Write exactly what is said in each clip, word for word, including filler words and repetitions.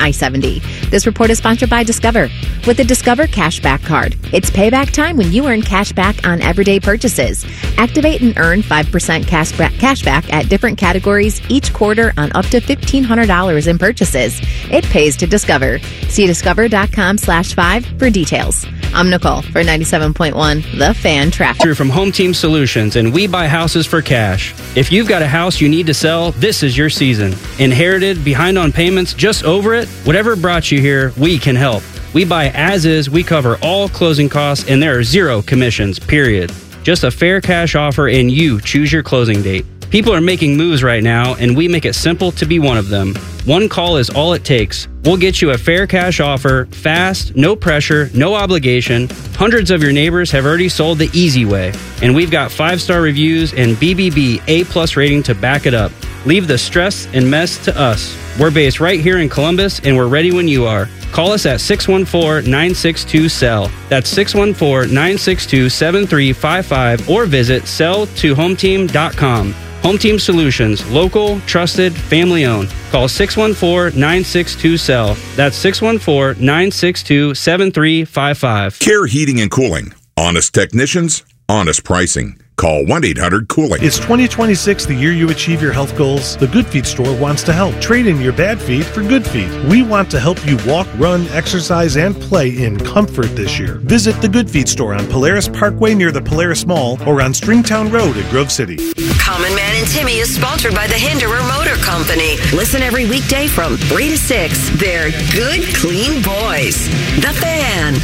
I seventy. This report is sponsored by Discover. With the Discover Cashback Card, it's payback time when you earn cash back on everyday purchases. Activate and earn five percent cashback cashback at different categories each quarter on up to fifteen hundred dollars in purchases. It pays to Discover. See discover.com slash five for details. I'm Nicole for ninety-seven point one, The Fan Traffic. From Home Team Solutions, and we buy houses for cash. If you've got a house you need to sell, this is your season. Inherited, behind on payments, just over it? Whatever brought you here, we can help. We buy as is, we cover all closing costs, and there are zero commissions, period. Just a fair cash offer, and you choose your closing date. People are making moves right now, and we make it simple to be one of them. One call is all it takes. We'll get you a fair cash offer, fast, no pressure, no obligation. Hundreds of your neighbors have already sold the easy way, and we've got five-star reviews and B B B A-plus rating to back it up. Leave the stress and mess to us. We're based right here in Columbus, and we're ready when you are. Call us at six one four, nine six two, S E L L. That's six one four, nine six two, seven three five five, or visit sell to home team dot com. Home Team Solutions, local, trusted, family owned. Call six one four, nine six two, S E L L. That's six one four, nine six two, seven three five five. Care Heating and Cooling. Honest technicians, honest pricing. Call one eight hundred cooling. It's twenty twenty-six, the year you achieve your health goals. The Good Feet store wants to help. Trade in your bad feet for good feet. We want to help you walk, run, exercise, and play in comfort this year. Visit the Good Feet store on Polaris Parkway near the Polaris Mall or on Stringtown Road in Grove City. Common Man and Timmy is sponsored by the Hinderer Motor Company. Listen every weekday from three to six. They're good, clean boys. The Fan.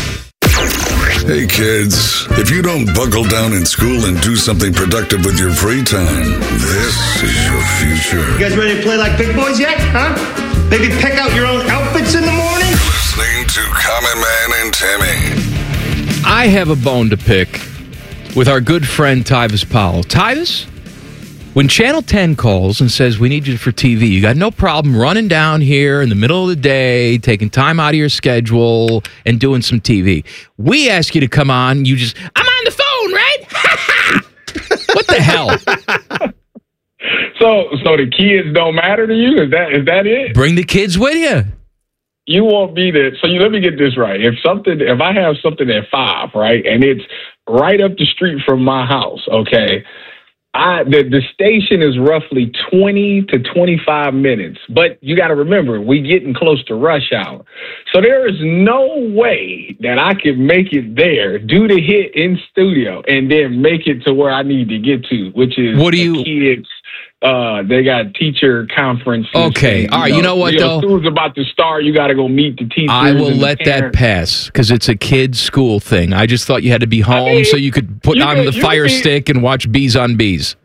Hey kids, if you don't buckle down in school and do something productive with your free time, this is your future. You guys ready to play like big boys yet, huh? Maybe pick out your own outfits in the morning? Listening to Common Man and Timmy. I have a bone to pick with our good friend Tyvis Powell. Tyvis, when Channel ten calls and says, we need you for T V, you got no problem running down here in the middle of the day, taking time out of your schedule and doing some T V. We ask you to come on, you just, I'm on the phone, right? What the hell? So so the kids don't matter to you? Is that is that it? Bring the kids with you. You want me to, so you let me get this right. If something, if I have something at five, right, and it's right up the street from my house, okay, I, the, the station is roughly twenty to twenty-five minutes, but you got to remember, we getting close to rush hour. So there is no way that I could make it there, do the hit in studio, and then make it to where I need to get to, which is what do you, kids. Uh, they got teacher conference. Okay. All right. You know, you know what, you know, though? As soon as it's about to start, you got to go meet the teachers. I will let that pass because it's a kid's school thing. I just thought you had to be home I mean, so you could put you on could, the Fire be... Stick and watch Bees on Bees.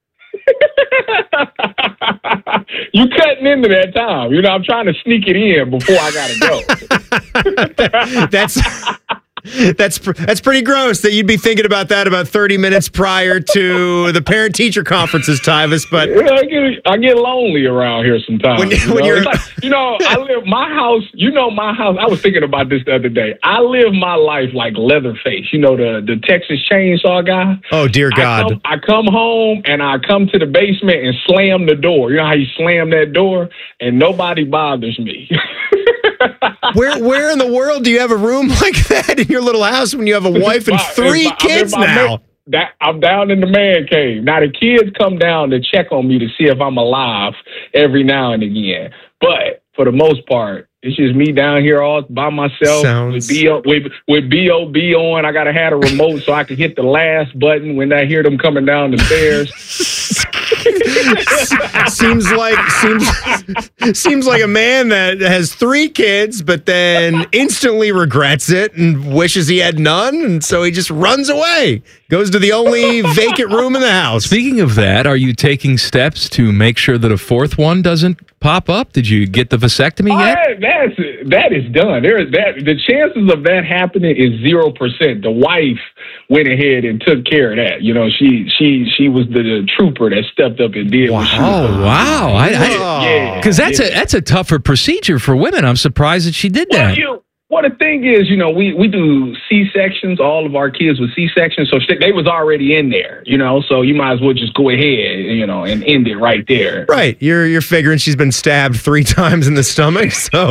You cutting into that time. You know, I'm trying to sneak it in before I got to go. That's... That's that's pretty gross that you'd be thinking about that about thirty minutes prior to the parent-teacher conferences, Tyvis. But yeah, I get I get lonely around here sometimes. When, you, when know? You're, like, you know, I live my house. You know, my house. I was thinking about this the other day. I live my life like Leatherface. You know, the the Texas Chainsaw guy. Oh dear God! I come, I come home and I come to the basement and slam the door. You know how you slam that door and nobody bothers me. Where where in the world do you have a room like that in your little house when you have a wife and three my, kids now? Man, that, I'm down in the man cave. Now, the kids come down to check on me to see if I'm alive every now and again. But for the most part, it's just me down here all by myself. Sounds... with, B O, with, with B O B on. I got to have a remote so I can hit the last button when I hear them coming down the stairs. seems like seems seems like a man that has three kids, but then instantly regrets it and wishes he had none, and so he just runs away, goes to the only vacant room in the house. Speaking of that, are you taking steps to make sure that a fourth one doesn't pop up? Did you get the vasectomy oh, yet? That's that is done. There is that. The chances of that happening is zero percent. The wife went ahead and took care of that. You know, she she she was the, the trooper that stepped up and did. Wow! What she oh wow! I, I, yeah, because that's yeah. a that's a tougher procedure for women. I'm surprised that she did well, that. You, well, the thing is, you know, we, we do C-sections, all of our kids with C-sections, so they was already in there, you know, so you might as well just go ahead, you know, and end it right there. Right. You're you're figuring she's been stabbed three times in the stomach, so